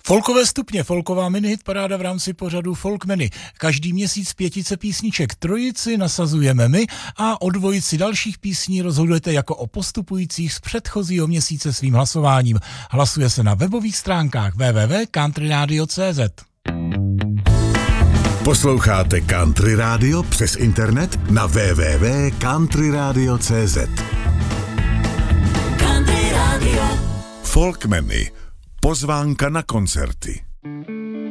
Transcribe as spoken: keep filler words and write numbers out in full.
Folkové stupně, folková minihit paráda v rámci pořadu Folkmeny. Každý měsíc pětice písniček, trojici nasazujeme my a o dvojici dalších písní rozhodujete jako o postupujících z předchozího měsíce svým hlasováním. Hlasuje se na webových stránkách w w w tečka country radio tečka c z. Posloucháte Country Radio přes internet na w w w tečka country radio tečka c z. Country Radio. Folkmeny. Pozvánka na koncerty.